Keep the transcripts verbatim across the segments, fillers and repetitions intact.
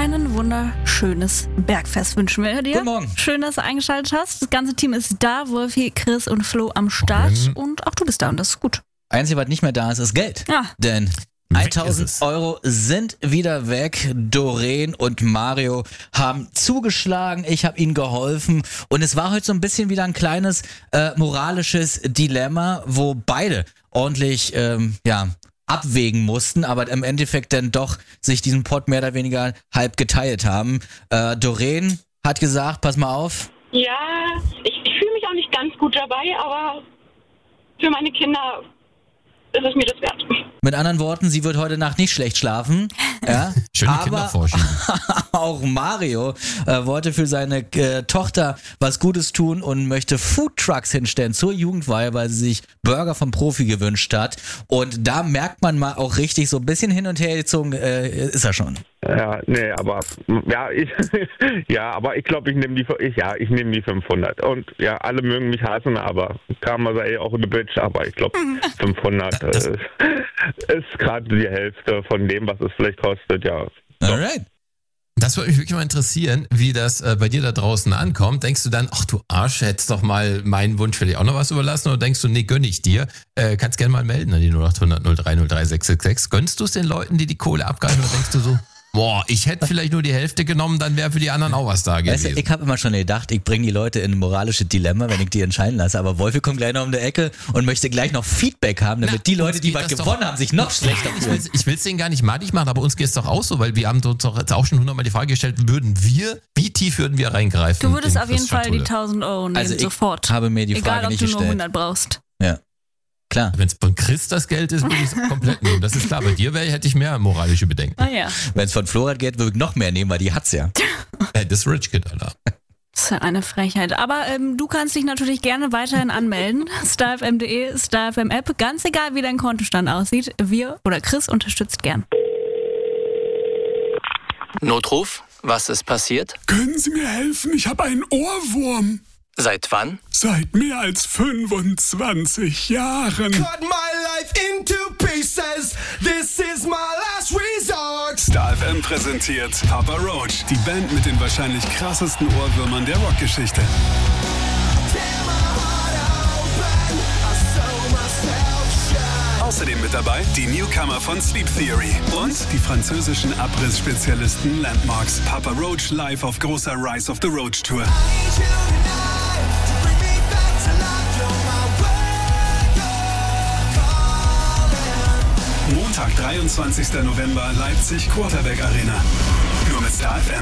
einen wunderschönes Bergfest wünschen wir dir. Guten Morgen. Schön, dass du eingeschaltet hast. Das ganze Team ist da. Wolfi, Chris und Flo am Start. Morgen. Und auch du bist da und das ist gut. Einzige, was nicht mehr da ist, ist Geld. Ja. Denn Weg tausend ist es. Euro sind wieder weg. Doreen und Mario haben zugeschlagen. Ich habe ihnen geholfen. Und es war heute so ein bisschen wieder ein kleines äh, moralisches Dilemma, wo beide ordentlich ähm, ja, abwägen mussten, aber im Endeffekt dann doch sich diesen Pot mehr oder weniger halb geteilt haben. Äh, Doreen hat gesagt, pass mal auf. Ja, ich, ich fühle mich auch nicht ganz gut dabei, aber für meine Kinder ist es mir das wert. Mit anderen Worten, sie wird heute Nacht nicht schlecht schlafen. Ja, Schöne Kinder aber vorschieben. auch Mario äh, wollte für seine äh, Tochter was Gutes tun und möchte Foodtrucks hinstellen zur Jugendweihe, weil sie sich Burger vom Profi gewünscht hat. Und da merkt man mal auch richtig so ein bisschen hin und her gezogen, äh, ist er schon. Ja, nee, aber ja, ich ja, aber ich glaube, ich nehme die ich, ja, ich nehme die fünfhundert und ja, alle mögen mich hassen, aber Karma sei auch eine Bitch, aber ich glaube fünfhundert Das- äh, ist gerade die Hälfte von dem, was es vielleicht kostet, ja. Alright. Das würde mich wirklich mal interessieren, wie das äh, bei dir da draußen ankommt. Denkst du dann, ach du Arsch, hättest doch mal meinen Wunsch vielleicht auch noch was überlassen? Oder denkst du, nee, gönn ich dir? Äh, kannst gerne mal melden an die null acht hundert null drei null drei sechs sechs sechs. Gönnst du es den Leuten, die die Kohle abgreifen? Oder denkst du so, boah, ich hätte vielleicht nur die Hälfte genommen, dann wäre für die anderen auch was da Weißt gewesen. du, ich habe immer schon gedacht, ich bringe die Leute in ein moralisches Dilemma, wenn ich die entscheiden lasse. Aber Wolfi kommt gleich noch um die Ecke und möchte gleich noch Feedback haben, damit Na, die Leute, uns die geht was das doch- gewonnen haben, sich noch schlechter Ich fühlen. will ich will's denen gar nicht madig machen, aber uns geht es doch auch so, weil wir haben uns doch jetzt auch schon hundertmal die Frage gestellt, würden wir, wie tief würden wir reingreifen? Du würdest in auf jeden Chris' Fall die Schatulle? tausend Euro nehmen, Also ich sofort. habe mir die Egal, Frage ob nicht du nur gestellt. hundert brauchst. Ja, klar. Wenn es von Chris das Geld ist, würde ich es komplett nehmen. Das ist klar. Bei dir wär, hätte ich mehr moralische Bedenken. Ah ja. Wenn es von Flora geht, würde ich noch mehr nehmen, weil die hat's ja. Äh, das Rich Kid, Alter. Das ist ja eine Frechheit. Aber ähm, du kannst dich natürlich gerne weiterhin anmelden. star f m punkt d e, Star F M App. Ganz egal, wie dein Kontostand aussieht. Wir oder Chris unterstützt gern. Notruf? Was ist passiert? Können Sie mir helfen? Ich habe einen Ohrwurm. Seit wann? Seit mehr als fünfundzwanzig Jahren. Cut my life into pieces. This is my last resort. Star F M präsentiert Papa Roach, die Band mit den wahrscheinlich krassesten Ohrwürmern der Rockgeschichte. Außerdem mit dabei die Newcomer von Sleep Theory und die französischen Abriss-Spezialisten Landmarks. Papa Roach live auf großer Rise of the Roach Tour. Montag, dreiundzwanzigster November, Leipzig, Quarterback Arena. Nur mit Star F M.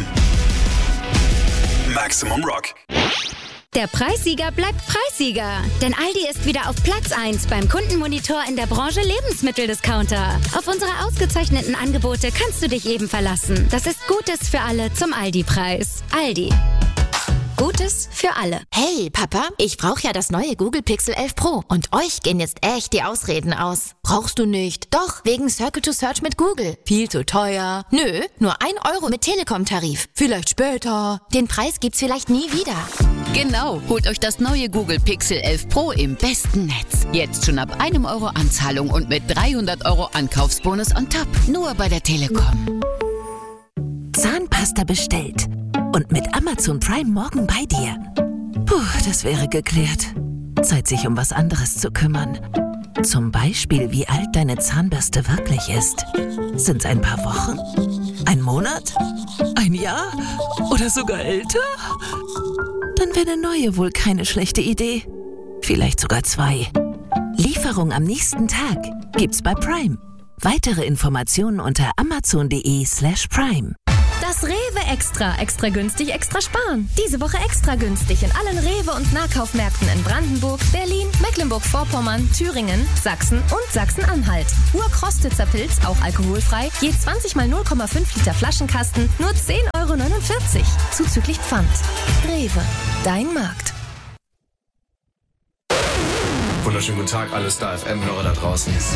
Maximum Rock. Der Preissieger bleibt Preissieger. Denn Aldi ist wieder auf Platz eins beim Kundenmonitor in der Branche Lebensmitteldiscounter. Auf unsere ausgezeichneten Angebote kannst du dich eben verlassen. Das ist Gutes für alle zum Aldi-Preis. Aldi. Gutes für alle. Hey, Papa, ich brauche ja das neue Google Pixel elf Pro. Und euch gehen jetzt echt die Ausreden aus. Brauchst du nicht? Doch, wegen Circle to Search mit Google. Viel zu teuer. Nö, nur ein Euro mit Telekom-Tarif. Vielleicht später. Den Preis gibt's vielleicht nie wieder. Genau, holt euch das neue Google Pixel elf Pro im besten Netz. Jetzt schon ab einem Euro Anzahlung und mit dreihundert Euro Ankaufsbonus on top. Nur bei der Telekom. Zahnpasta bestellt. Und mit Amazon Prime morgen bei dir. Puh, das wäre geklärt. Zeit, sich um was anderes zu kümmern. Zum Beispiel, wie alt deine Zahnbürste wirklich ist. Sind's ein paar Wochen? Ein Monat? Ein Jahr? Oder sogar älter? Dann wäre eine neue wohl keine schlechte Idee. Vielleicht sogar zwei. Lieferung am nächsten Tag gibt's bei Prime. Weitere Informationen unter amazon.de slash prime. Das Rewe Extra. Extra günstig, extra sparen. Diese Woche extra günstig in allen Rewe- und Nahkaufmärkten in Brandenburg, Berlin, Mecklenburg-Vorpommern, Thüringen, Sachsen und Sachsen-Anhalt. Urkrostitzer Pilz, auch alkoholfrei, je zwanzig mal null Komma fünf Liter Flaschenkasten, nur zehn Euro neunundvierzig. Zuzüglich Pfand. Rewe. Dein Markt. Wunderschönen guten Tag, alle Star F M-Hörer da draußen.